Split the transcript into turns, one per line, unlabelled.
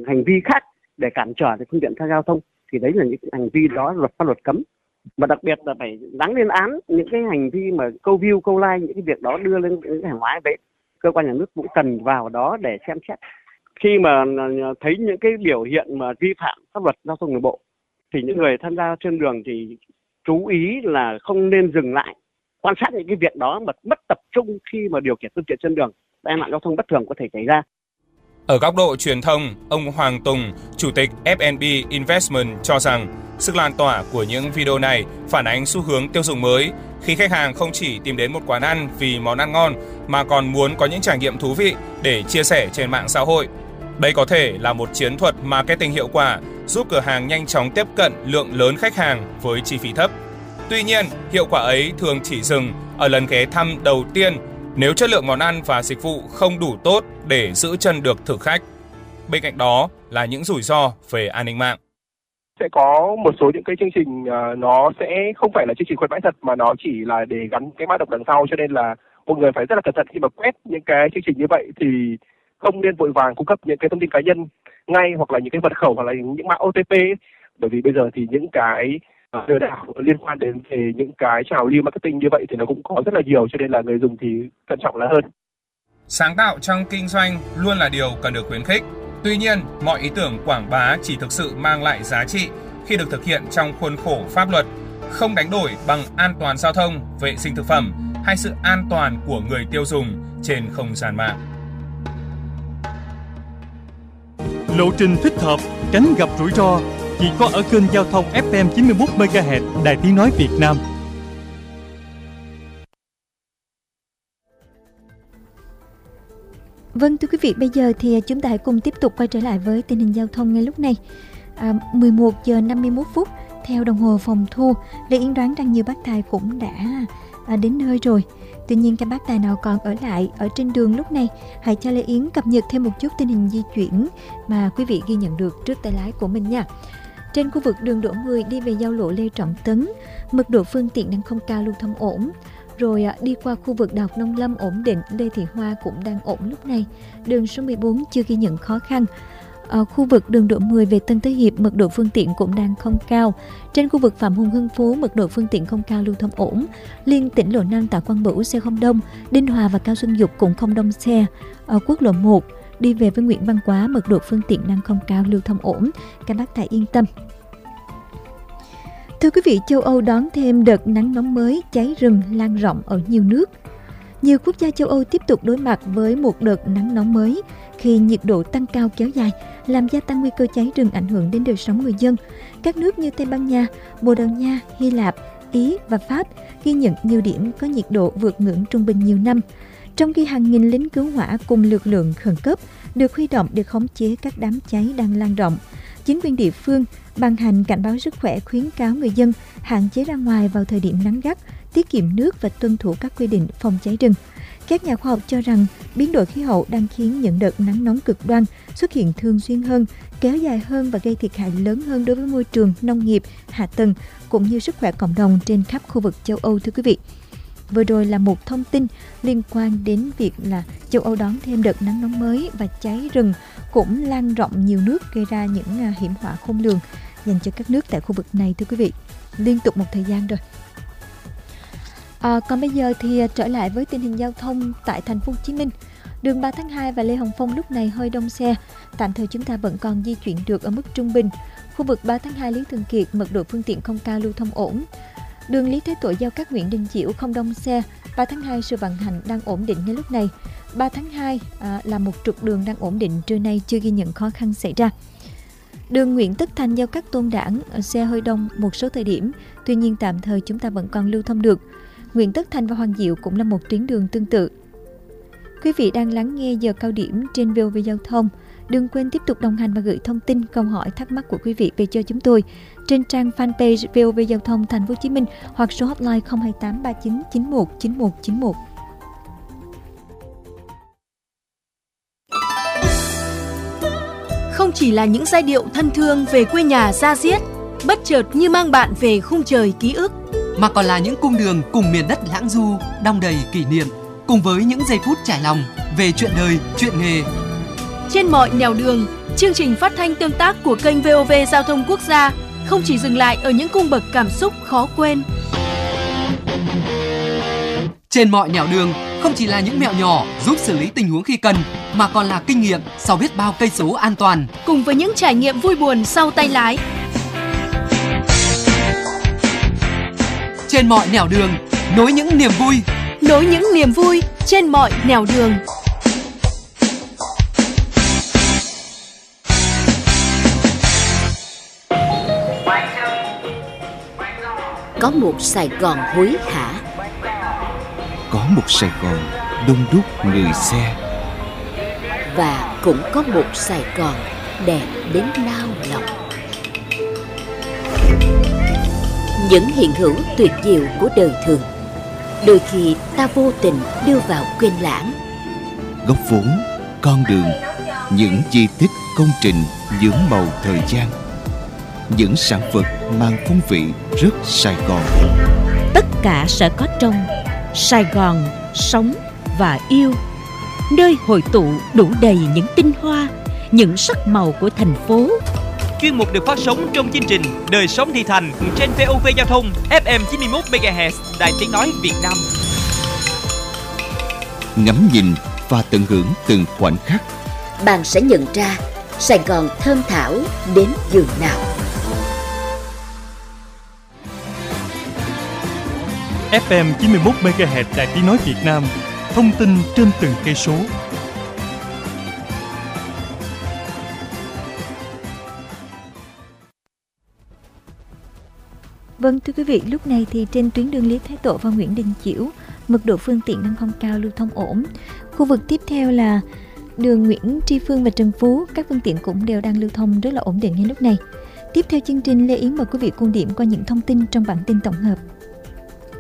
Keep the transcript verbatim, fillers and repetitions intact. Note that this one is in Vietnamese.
hành vi khác để cản trở phương tiện tham gia giao thông, thì đấy là những hành vi đó luật pháp luật cấm. Và đặc biệt là phải đáng lên án những cái hành vi mà câu view, câu like, những cái việc đó đưa lên những cái hàng hóa đấy. Cơ quan nhà nước cũng cần vào đó để xem xét. Khi mà thấy những cái biểu hiện mà vi phạm pháp luật giao thông đường bộ thì những người tham gia trên đường thì chú ý là không nên dừng lại quan sát những cái việc đó mà mất tập trung khi mà điều khiển phương tiện trên đường, tai nạn giao thông bất thường có thể xảy ra.
Ở góc độ truyền thông, ông Hoàng Tùng, Chủ tịch ép en bê Investment cho rằng sức lan tỏa của những video này phản ánh xu hướng tiêu dùng mới khi khách hàng không chỉ tìm đến một quán ăn vì món ăn ngon mà còn muốn có những trải nghiệm thú vị để chia sẻ trên mạng xã hội. Đây có thể là một chiến thuật marketing hiệu quả giúp cửa hàng nhanh chóng tiếp cận lượng lớn khách hàng với chi phí thấp. Tuy nhiên, hiệu quả ấy thường chỉ dừng ở lần ghé thăm đầu tiên nếu chất lượng món ăn và dịch vụ không đủ tốt để giữ chân được thực khách. Bên cạnh đó là những rủi ro về an ninh mạng.
Sẽ có một số những cái chương trình uh, nó sẽ không phải là chương trình khuyến mãi thật mà nó chỉ là để gắn cái mã độc đằng sau, cho nên là một người phải rất là cẩn thận khi mà quét những cái chương trình như vậy thì không nên vội vàng cung cấp những cái thông tin cá nhân ngay, hoặc là những cái mật khẩu, hoặc là những mã ô tê pê, bởi vì bây giờ thì những cái lừa đảo liên quan đến về những cái trào lưu marketing như vậy thì nó cũng có rất là nhiều, cho nên là người dùng thì cẩn trọng là hơn.
Sáng tạo trong kinh doanh luôn là điều cần được khuyến khích. Tuy nhiên, mọi ý tưởng quảng bá chỉ thực sự mang lại giá trị khi được thực hiện trong khuôn khổ pháp luật, không đánh đổi bằng an toàn giao thông, vệ sinh thực phẩm hay sự an toàn của người tiêu dùng trên không gian mạng.
Lộ trình thích hợp, tránh gặp rủi ro chỉ có ở kênh giao thông ép em chín mươi mốt mê ga héc Đài Tiếng nói Việt Nam.
Vâng, thưa quý vị, bây giờ thì chúng ta hãy cùng tiếp tục quay trở lại với tình hình giao thông ngay lúc này. À, mười một giờ năm mươi mốt phút theo đồng hồ phòng thu, Lê Yến đoán rằng nhiều bác tài cũng đã à, đến nơi rồi. Tuy nhiên các bác tài nào còn ở lại ở trên đường lúc này, hãy cho Lê Yến cập nhật thêm một chút tình hình di chuyển mà quý vị ghi nhận được trước tay lái của mình nha. Trên khu vực đường Đỗ mười đi về giao lộ Lê Trọng Tấn, mật độ phương tiện đang không cao, lưu thông ổn. Rồi à, đi qua khu vực Đại học Nông Lâm ổn định, Lê Thị Hoa cũng đang ổn lúc này. Đường số mười bốn chưa ghi nhận khó khăn. Ở khu vực đường Đỗ mười về Tân Thế Hiệp, mật độ phương tiện cũng đang không cao. Trên khu vực Phạm Hùng Hưng Phú, mật độ phương tiện không cao, lưu thông ổn. Liên tỉnh lộ năm Tạ Quang Bửu xe không đông, Đinh Hòa và Cao Xuân Dục cũng không đông xe. Ở quốc lộ một đi về với Nguyễn Văn Quá, mật độ phương tiện đang không cao, lưu thông ổn. Các bác tài yên tâm. Thưa quý vị, châu Âu đón thêm đợt nắng nóng mới, cháy rừng lan rộng ở nhiều nước. Nhiều quốc gia châu Âu tiếp tục đối mặt với một đợt nắng nóng mới khi nhiệt độ tăng cao kéo dài, làm gia tăng nguy cơ cháy rừng ảnh hưởng đến đời sống người dân. Các nước như Tây Ban Nha, Bồ Đào Nha, Hy Lạp, Ý và Pháp ghi nhận nhiều điểm có nhiệt độ vượt ngưỡng trung bình nhiều năm, trong khi hàng nghìn lính cứu hỏa cùng lực lượng khẩn cấp được huy động để khống chế các đám cháy đang lan rộng. Chính quyền địa phương ban hành cảnh báo sức khỏe, khuyến cáo người dân hạn chế ra ngoài vào thời điểm nắng gắt, tiết kiệm nước và tuân thủ các quy định phòng cháy rừng. Các nhà khoa học cho rằng biến đổi khí hậu đang khiến những đợt nắng nóng cực đoan xuất hiện thường xuyên hơn, kéo dài hơn và gây thiệt hại lớn hơn đối với môi trường, nông nghiệp, hạ tầng cũng như sức khỏe cộng đồng trên khắp khu vực châu Âu, thưa quý vị. Vừa rồi là một thông tin liên quan đến việc là châu Âu đón thêm đợt nắng nóng mới và cháy rừng cũng lan rộng nhiều nước, gây ra những hiểm họa khôn lường dành cho các nước tại khu vực này, thưa quý vị, liên tục một thời gian rồi. À, còn bây giờ thì trở lại với tình hình giao thông tại thành phố Hồ Chí Minh. Đường ba tháng hai và Lê Hồng Phong lúc này hơi đông xe, tạm thời chúng ta vẫn còn di chuyển được ở mức trung bình. Khu vực ba tháng hai Lý Thường Kiệt, mật độ phương tiện không cao, lưu thông ổn. Đường Lý Thái Tổ giao cát Nguyễn Đình Chiểu không đông xe. ba tháng hai sự vận hành đang ổn định ngay lúc này. ba tháng hai à, là một trục đường đang ổn định, trưa nay chưa ghi nhận khó khăn xảy ra. Đường Nguyễn Tất Thành giao cát Tôn Đản, xe hơi đông một số thời điểm, tuy nhiên tạm thời chúng ta vẫn còn lưu thông được. Nguyễn Tất Thành và Hoàng Diệu cũng là một tuyến đường tương tự. Quý vị đang lắng nghe giờ cao điểm trên vê o vê Giao thông. Đừng quên tiếp tục đồng hành và gửi thông tin, câu hỏi, thắc mắc của quý vị về cho chúng tôi trên trang fanpage vê o vê Giao thông Thành phố Hồ Chí Minh hoặc số hotline không hai tám ba chín chín một chín một chín một.
Không chỉ là những giai điệu thân thương về quê nhà da diết, bất chợt như mang bạn về khung trời ký ức,
mà còn là những cung đường cùng miền đất lãng du, đong đầy kỷ niệm, cùng với những giây phút trải lòng về chuyện đời, chuyện nghề.
Trên mọi nẻo đường, Chương trình phát thanh tương tác của kênh vê o vê Giao thông Quốc gia không chỉ dừng lại ở những cung bậc cảm xúc khó quên.
Trên mọi nẻo đường không chỉ là những mẹo nhỏ giúp xử lý tình huống khi cần, mà còn là kinh nghiệm sau biết bao cây số an toàn.
Cùng với những trải nghiệm vui buồn sau tay lái.
Trên mọi nẻo đường, nối những niềm vui.
Nối những niềm vui trên mọi nẻo đường.
Có một Sài Gòn hối hả,
có một Sài Gòn đông đúc người xe,
và cũng có một Sài Gòn đẹp đến nao lòng. Những hiện hữu tuyệt diệu của đời thường, đôi khi ta vô tình đưa vào quên lãng.
Góc phố, con đường, những di tích công trình nhuốm màu thời gian, những sản vật mang phong vị rất Sài Gòn.
Tất cả sẽ có trong Sài Gòn sống và yêu, nơi hội tụ đủ đầy những tinh hoa, những sắc màu của thành phố.
Chuyên mục được phát sóng trong chương trình Đời sống thị thành trên vê o vê Giao thông ép em chín mươi mốt mê ga héc Đài Tiếng nói Việt Nam.
Ngắm nhìn và tận hưởng từng khoảnh khắc,
Bạn sẽ nhận ra Sài Gòn thơm thảo đến giường nào.
ép em chín mươi mốt mê ga héc Đài Tiếng nói Việt Nam, thông tin trên từng cây số.
Vâng, thưa quý vị, lúc này thì trên tuyến đường Lý Thái Tổ và Nguyễn Đình Chiểu, mật độ phương tiện đang không cao, lưu thông ổn. Khu vực tiếp theo là đường Nguyễn Tri Phương và Trần Phú, các phương tiện cũng đều đang lưu thông rất là ổn định ngay lúc này. Tiếp theo chương trình, Lê Yến mời quý vị cùng điểm qua những thông tin trong bản tin tổng hợp.